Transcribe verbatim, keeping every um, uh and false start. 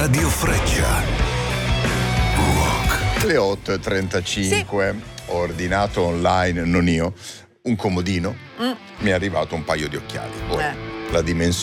Radio Freccia. Rock. Le otto e trentacinque, sì. Ho ordinato online, non io, un comodino, mm. mi è arrivato un paio di occhiali. Ora, eh. la dimensione